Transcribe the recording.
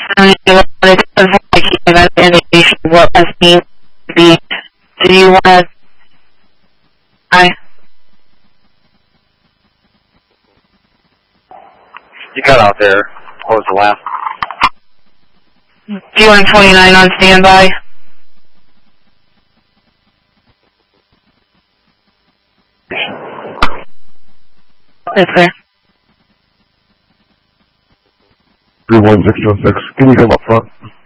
It doesn't like an indication of what must mean to be. Do you want to? You cut out there. What was the last? G129 on standby. Yes, sir. 31616. Can you come up front?